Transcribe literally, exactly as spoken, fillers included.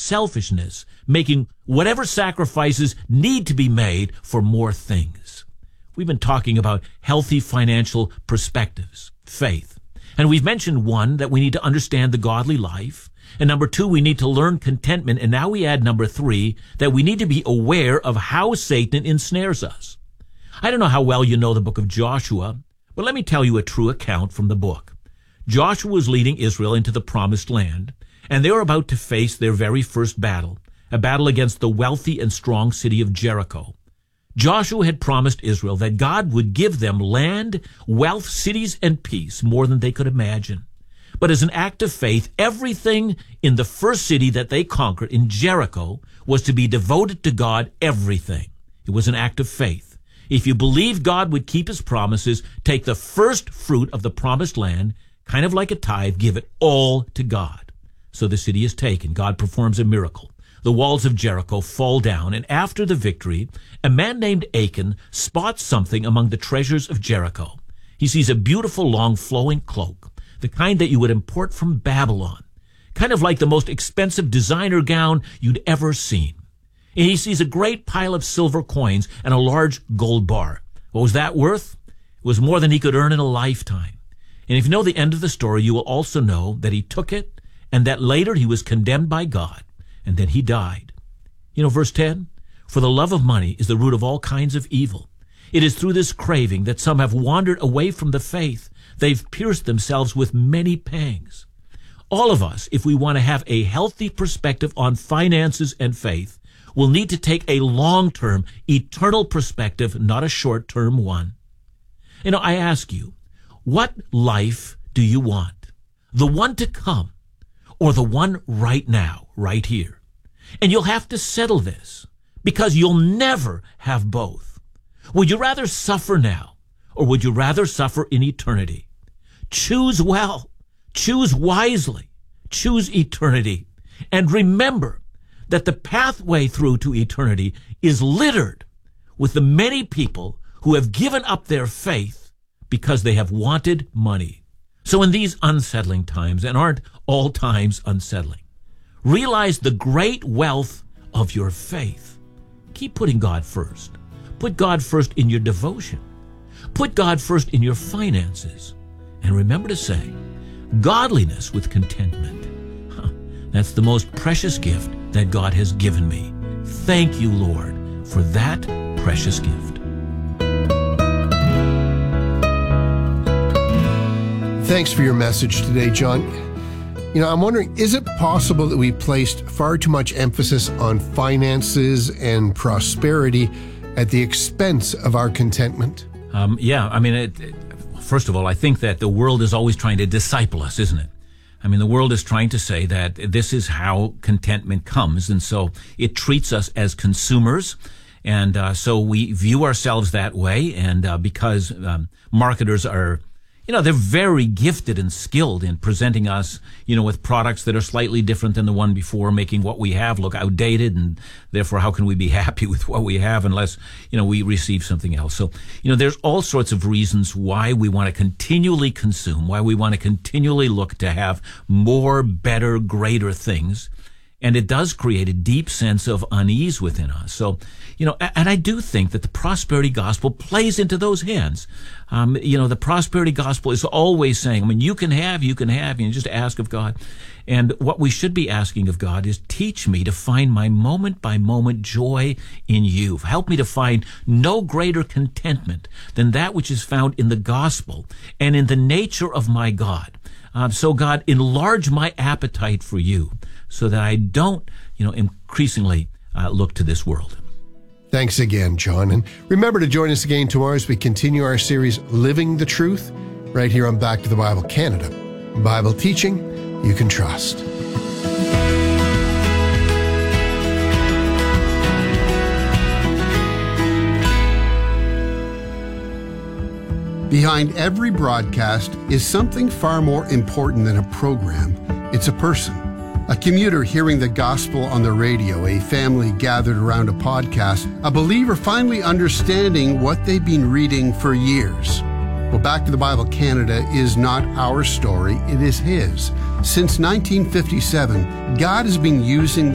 selfishness, making whatever sacrifices need to be made for more things. We've been talking about healthy financial perspectives, faith. And we've mentioned one, that we need to understand the godly life. And number two, we need to learn contentment. And now we add number three, that we need to be aware of how Satan ensnares us. I don't know how well you know the book of Joshua, but let me tell you a true account from the book. Joshua was leading Israel into the promised land, and they were about to face their very first battle, a battle against the wealthy and strong city of Jericho. Joshua had promised Israel that God would give them land, wealth, cities, and peace more than they could imagine. But as an act of faith, everything in the first city that they conquered, in Jericho, was to be devoted to God, everything. It was an act of faith. If you believe God would keep his promises, take the first fruit of the promised land, kind of like a tithe, give it all to God. So the city is taken. God performs a miracle. The walls of Jericho fall down, and after the victory, a man named Achan spots something among the treasures of Jericho. He sees a beautiful, long, flowing cloak, the kind that you would import from Babylon, kind of like the most expensive designer gown you'd ever seen. And he sees a great pile of silver coins and a large gold bar. What was that worth? It was more than he could earn in a lifetime. And if you know the end of the story, you will also know that he took it, and that later he was condemned by God, and then he died. You know, verse ten, for the love of money is the root of all kinds of evil. It is through this craving that some have wandered away from the faith. They've pierced themselves with many pangs. All of us, if we want to have a healthy perspective on finances and faith, will need to take a long-term, eternal perspective, not a short-term one. You know, I ask you, what life do you want? The one to come, or the one right now, right here? And you'll have to settle this, because you'll never have both. Would you rather suffer now, or would you rather suffer in eternity? Choose well, choose wisely, choose eternity, and remember that the pathway through to eternity is littered with the many people who have given up their faith because they have wanted money. So in these unsettling times, and aren't all times unsettling, realize the great wealth of your faith. Keep putting God first. Put God first in your devotion. Put God first in your finances. And remember to say, godliness with contentment. Huh, that's the most precious gift that God has given me. Thank you, Lord, for that precious gift. Thanks for your message today, John. You know, I'm wondering, is it possible that we placed far too much emphasis on finances and prosperity at the expense of our contentment? Um, yeah, I mean, it, it, first of all, I think that the world is always trying to disciple us, isn't it? I mean, the world is trying to say that this is how contentment comes, and so it treats us as consumers, and uh, so we view ourselves that way, and uh, because um, marketers are, you know, they're very gifted and skilled in presenting us, you know, with products that are slightly different than the one before, making what we have look outdated, and therefore how can we be happy with what we have unless, you know, we receive something else. So, you know, there's all sorts of reasons why we want to continually consume, why we want to continually look to have more, better, greater things. And it does create a deep sense of unease within us. So, you know, and I do think that the prosperity gospel plays into those hands. Um, you know, the prosperity gospel is always saying, I mean, you can have, you can have, you just ask of God. And what we should be asking of God is, teach me to find my moment by moment joy in you. Help me to find no greater contentment than that which is found in the gospel and in the nature of my God. Um, so God, enlarge my appetite for you, so that I don't, you know, increasingly uh, look to this world. Thanks again, John. And remember to join us again tomorrow as we continue our series, Living the Truth, right here on Back to the Bible Canada. Bible teaching you can trust. Behind every broadcast is something far more important than a program. It's a person. A commuter hearing the gospel on the radio, a family gathered around a podcast, a believer finally understanding what they've been reading for years. Well, Back to the Bible Canada is not our story, it is His. Since nineteen fifty-seven, God has been using